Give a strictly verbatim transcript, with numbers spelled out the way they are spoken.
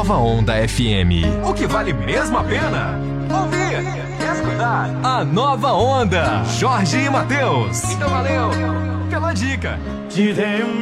Nova Onda F M. O que vale mesmo a pena? Ouvir, escutar. A Nova Onda. Jorge e Matheus. Então valeu pela dica.